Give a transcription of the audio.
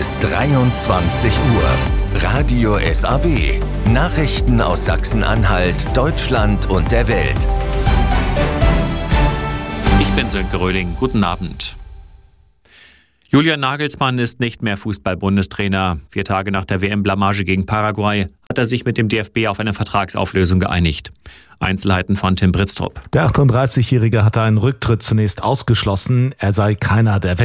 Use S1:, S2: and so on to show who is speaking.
S1: ist 23 Uhr. Radio SAW. Nachrichten aus Sachsen-Anhalt, Deutschland und der Welt.
S2: Ich bin Sönke Röhling. Guten Abend. Julian Nagelsmann ist nicht mehr Fußball-Bundestrainer. 4 Tage nach der WM-Blamage gegen Paraguay hat er sich mit dem DFB auf eine Vertragsauflösung geeinigt. Einzelheiten von Tim Britztrup.
S3: Der 38-Jährige hatte einen Rücktritt zunächst ausgeschlossen. Er sei keiner, der